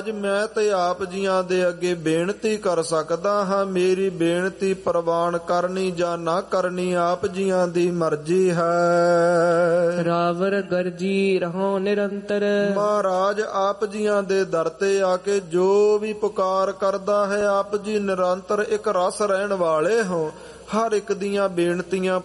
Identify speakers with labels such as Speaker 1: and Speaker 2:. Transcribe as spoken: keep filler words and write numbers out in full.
Speaker 1: ਅੱਜ ਮੈਂ ਤੇ ਆਪ ਜੀਆਂ ਦੇ ਅੱਗੇ ਬੇਨਤੀ ਕਰ ਸਕਦਾ ਹਾਂ। ਮੇਰੀ ਬੇਨਤੀ ਪ੍ਰਵਾਨ ਕਰਨੀ ਜਾਂ ਨਾ ਕਰਨੀ ਆਪ ਜੀਆਂ ਦੀ ਮਰਜ਼ੀ ਹੈ।
Speaker 2: ਰਾਵਰ ਗਰਜੀ ਰਹੋ ਨਿਰੰਤਰ।
Speaker 1: ਮਹਾਰਾਜ ਆਪ ਜੀਆਂ ਦੇ ਦਰ ਤੇ ਆ ਕੇ ਜੋ ਵੀ ਪੁਕਾਰ ਕਰਦਾ ਹੈ, ਆਪ ਜੀ ਨਿਰੰਤਰ ਇੱਕ ਰਸ ਰਹਿਣ ਵਾਲੇ ਹੋ। ਹਰ ਇੱਕ ਦੀਆਂ ਬੇਨਤੀਆਂ